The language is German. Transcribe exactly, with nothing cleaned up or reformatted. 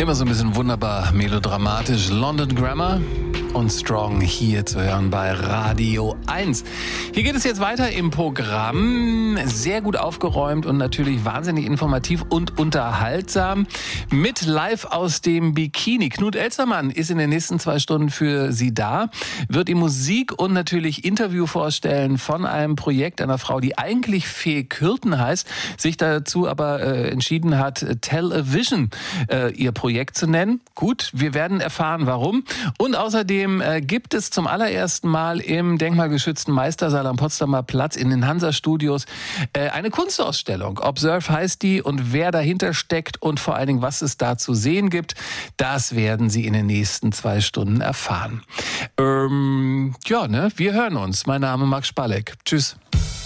Immer so ein bisschen wunderbar melodramatisch. London Grammar und Strong hier zu hören bei Radio eins. Hier geht es jetzt weiter im Programm. Sehr gut aufgeräumt und natürlich wahnsinnig informativ und unterhaltsam. Mit Live aus dem Bikini. Knut Elstermann ist in den nächsten zwei Stunden für Sie da. Wird ihm Musik und natürlich Interview vorstellen von einem Projekt einer Frau, die eigentlich Fee Kürten heißt, sich dazu aber äh, entschieden hat, Television äh, ihr Projekt zu nennen. Gut, wir werden erfahren, warum. Und außerdem äh, gibt es zum allerersten Mal im denkmalgeschützten Meistersaal am Potsdamer Platz in den Hansa-Studios äh, eine Kunstausstellung. Observe heißt die, und wer dahinter steckt und vor allen Dingen, was es da zu sehen gibt, das werden Sie in den nächsten zwei Stunden erfahren. Ähm, ja, ne, wir hören uns. Mein Name ist Max Spalek. Tschüss.